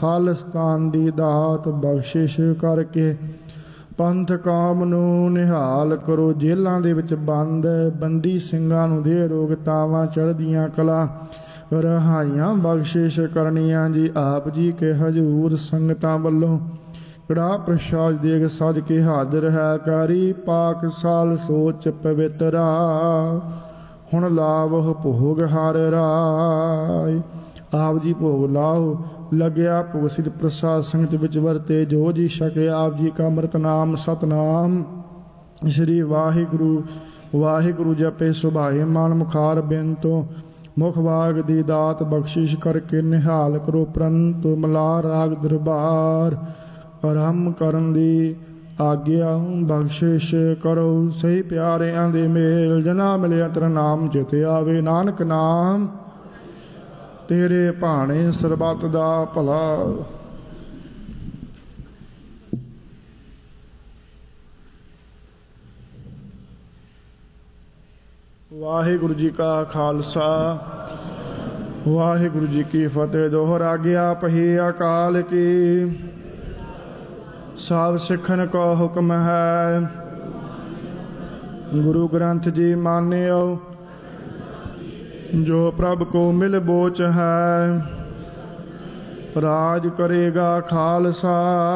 ਖਾਲਿਸਤਾਨ ਦੀ ਦਾਤ ਬਖਸ਼ਿਸ਼ ਕਰਕੇ ਪੰਥ ਕਾਮ ਨੂੰ ਨਿਹਾਲ ਕਰੋ। ਜੇਲ੍ਹਾਂ ਦੇ ਵਿੱਚ ਬੰਦੀ ਸਿੰਘਾਂ ਨੂੰ ਦੇ ਰੋਗਤਾਵਾਂ ਚੜ੍ਹਦੀਆਂ ਕਲਾ ਰਹਾਈਆਂ ਬਖਸ਼ਿਸ਼ ਕਰਨੀਆਂ ਜੀ। ਆਪ ਜੀ ਕੇ ਹਜ਼ੂਰ ਸੰਗਤਾਂ ਵੱਲੋਂ ਕੜਾ ਪ੍ਰਸ਼ਾਦ ਦੇਗ ਸਜ ਕੇ ਹਾਜ਼ਰ ਹੈ। ਕਰੀ ਪਾਕ ਸਾਲ ਸੋਚ ਪਵਿੱਤਰਾ ਹੁਣ ਲਾਵ ਭੋਗ ਹਰ ਰਾਏ। ਆਪ ਜੀ ਭੋਗ ਲਾਓ ਲੱਗਿਆ ਭੋਗ ਸਿੱਧ ਪ੍ਰਸਾਦ ਸੰਗਤ ਵਿੱਚ ਵਰਤੇ ਜੋ ਜੀ ਛਕੇ। ਆਪ ਜੀ ਕਾ ਅੰਮ੍ਰਿਤ ਨਾਮ ਸਤਨਾਮ ਸ਼੍ਰੀ ਵਾਹਿਗੁਰੂ ਵਾਹਿਗੁਰੂ ਜਪੇ ਸੁਭਾਏ ਮਨ ਮੁਖਾਰ ਬਿਨ ਤੋਂ ਮੁਖ ਬਾਗ ਦੀ ਦਾਤ ਬਖਸ਼ਿਸ਼ ਕਰਕੇ ਨਿਹਾਲ ਕਰੋ। ਪ੍ਰੰਤੂ ਮਲਾ ਰਾਗ ਦਰਬਾਰ ਆਰੰਭ ਕਰਨ ਦੀ ਆਗਿਆ ਬਖਸ਼ਿਸ਼ ਕਰੋ। ਸਹੀ ਪਿਆਰਿਆਂ ਦੇ ਮੇਲ ਜਨਾ ਮਿਲਿਆ ਤੇਰਾ ਨਾਮ ਚਿਤ ਆਵੇ। ਨਾਨਕ ਨਾਮ ਤੇਰੇ ਭਾਣੇ ਸਰਬੱਤ ਦਾ ਭਲਾ। ਵਾਹਿਗੁਰੂ ਜੀ ਕਾ ਖਾਲਸਾ ਵਾਹਿਗੁਰੂ ਜੀ ਕੀ ਫਤਿਹ। ਦੋਹਰਾ ਗਿਆ ਪਹੀ ਅਕਾਲ ਕੀ ਸਭ ਸਿੱਖਣ ਕੋ ਹੁਕਮ ਹੈ। ਗੁਰੂ ਗ੍ਰੰਥ ਜੀ ਮਾਨਿਓ ਜੋ ਪ੍ਰਭ ਕੋ ਮਿਲ ਬੋਚ ਹੈ। ਰਾਜ ਕਰੇਗਾ ਖਾਲਸਾ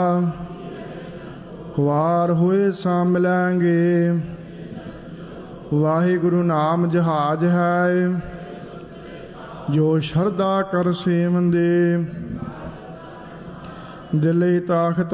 ਖੁਆਰ ਹੋਏ ਸਾ ਮਿਲਾਂਗੇ। ਵਾਹਿਗੁਰੂ ਨਾਮ ਜਹਾਜ ਹੈ ਜੋ ਸ਼ਰਧਾ ਕਰ ਸੇਵੰਦੇ। ਦਿਲੇ ਤਾਖਤ